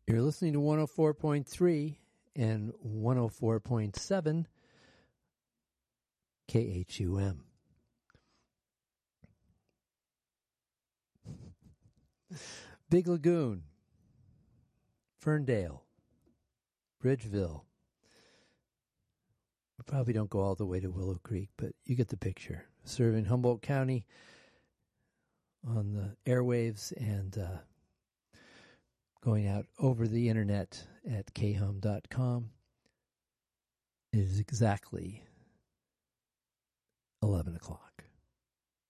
You're listening to 104.3 and 104.7 KHUM. Big Lagoon, Ferndale, Bridgeville. We probably don't go all the way to Willow Creek, but you get the picture. Serving Humboldt County on the airwaves and going out over the internet at khum.com. It is exactly 11 o'clock.